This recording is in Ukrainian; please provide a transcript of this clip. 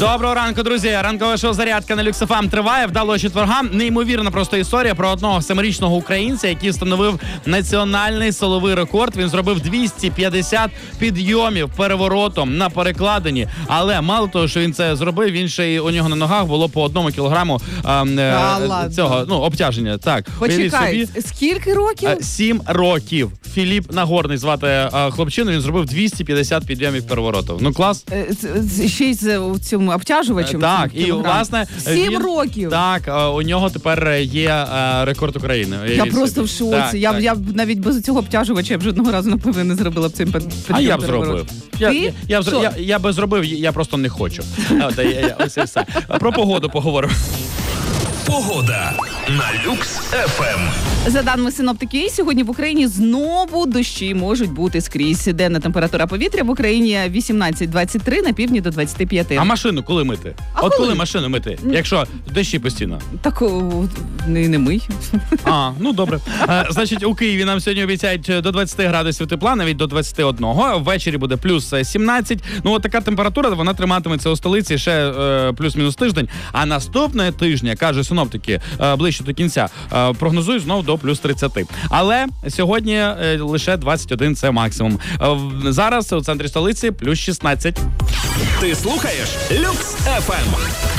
Доброго ранку, друзі. Ранкова шоу «Зарядка» на Люкс ФМ триває. Вдалого четверга. Неймовірна просто історія про одного 7-річного українця, який встановив національний силовий рекорд. Він зробив 250 підйомів переворотом на перекладині. Але мало того, що він це зробив, він ще й у нього на ногах було по 1 кілограму цього обтяження. Так, почекай, скільки років? 7 років. Філіп Нагорний звати хлопчину. Він зробив 250 підйомів переворотом. Ну, клас. Ще й з цьому обтяжувачем. Так, і власне 7 років. Так, у нього тепер є рекорд України. Я просто в шоці. Так, я б навіть без цього обтяжувача б жодного разу, напевно, не зробила б цей підйом. А я б зробив. Я би зробив, я просто не хочу. Ось і все. Про погоду поговоримо. Погода на Люкс ФМ. За даними синоптиків, сьогодні в Україні знову дощі можуть бути скрізь. Денна температура повітря в Україні 18-23, на півдні до 25. А машину коли мити? Коли машину мити? Якщо дощі постійно? Так не мий. Ну добре. Значить, у Києві нам сьогодні обіцяють до 20 градусів тепла, навіть до 21. Ввечері буде плюс 17. Ну, от така температура, вона триматиметься у столиці ще плюс-мінус тиждень. А наступного тижня, каже синоптики, ближче до кінця, прогнозують знову до плюс 30. Але сьогодні лише 21 – це максимум. Зараз у центрі столиці плюс 16. Ти слухаєш Люкс ФМ.